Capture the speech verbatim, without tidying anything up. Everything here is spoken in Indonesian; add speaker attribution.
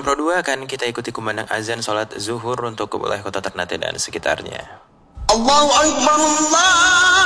Speaker 1: Pro dua akan kita ikuti kumandang azan sholat zuhur untuk wilayah kota Ternate dan sekitarnya.
Speaker 2: Allahu Akbar, Allah.